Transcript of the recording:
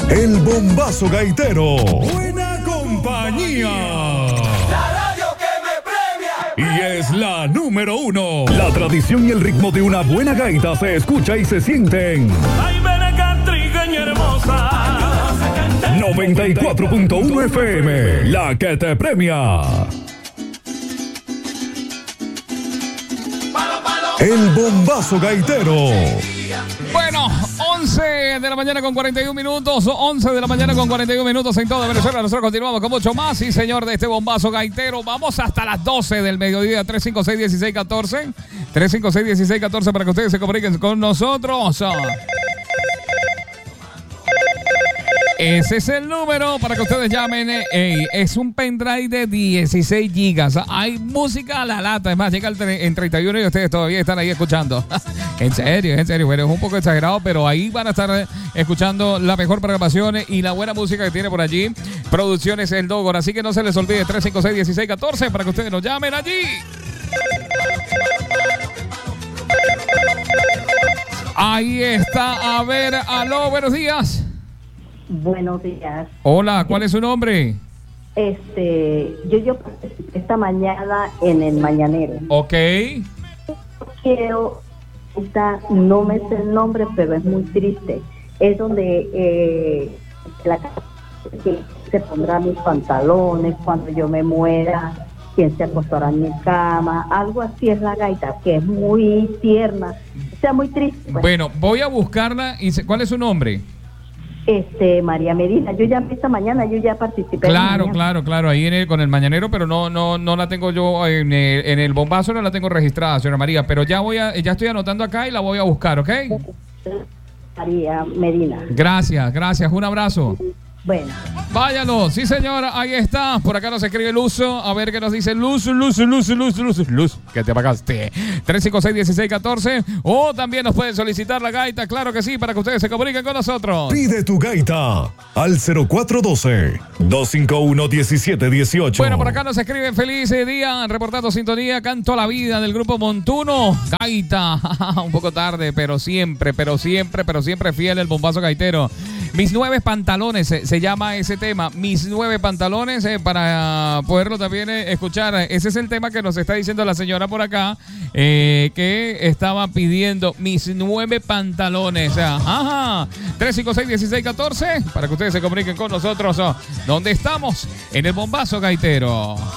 El bombazo gaitero. Buena compañía. La radio que me premia. Y es la número 1. La tradición y el ritmo de una buena gaita se escucha y se sienten. Ay, ven trigueña hermosa. 94.1 FM. La que te premia. El bombazo gaitero. Bueno, 11 de la mañana con 41 minutos, 11 de la mañana con 41 minutos en toda Venezuela. Nosotros continuamos con mucho más, sí señor, de este bombazo gaitero. Vamos hasta las 12 del mediodía, 356-1614, 356-1614 para que ustedes se comuniquen con nosotros. Ese es el número para que ustedes llamen. Es un pendrive de 16 gigas. Hay música a la lata. Es más, llega en 31 y ustedes todavía están ahí escuchando. En serio. Bueno, es un poco exagerado, pero ahí van a estar escuchando la mejor programación y la buena música que tiene por allí Producciones El Dogor. Así que no se les olvide, 356-1614 para que ustedes nos llamen allí. Ahí está. A ver, aló, buenos días. Buenos días. Hola, ¿cuál es su nombre? Yo participé esta mañana en el Mañanero. Ok. No me sé el nombre, pero es muy triste. Es donde que se pondrá mis pantalones cuando yo me muera, quien se acostará en mi cama, algo así es la gaita, que es muy tierna, o sea, muy triste. Pues. Bueno, voy a buscarla. ¿Cuál es su nombre? María Medina. Yo ya esta mañana, yo ya participé. Claro, ahí con el Mañanero, pero no la tengo yo en el bombazo, no la tengo registrada, señora María, pero ya estoy anotando acá y la voy a buscar, ¿ok? María Medina. Gracias, un abrazo. Bueno. Váyalo, sí señora, ahí está. Por acá nos escribe Luz, a ver qué nos dice Luz, que te apagaste. 356-1614. O también nos pueden solicitar la gaita, claro que sí, para que ustedes se comuniquen con nosotros. Pide tu gaita al 0412-251-1718. Bueno, por acá nos escriben feliz día, reportando sintonía, canto a la vida del grupo Montuno. Gaita, un poco tarde, pero siempre fiel el bombazo gaitero. Mis 9 pantalones, se llama ese tema, Mis 9 pantalones, para poderlo también escuchar. Ese es el tema que nos está diciendo la señora por acá, que estaba pidiendo Mis 9 pantalones. 356-1614, para que ustedes se comuniquen con nosotros. ¿Dónde estamos? En el bombazo gaitero.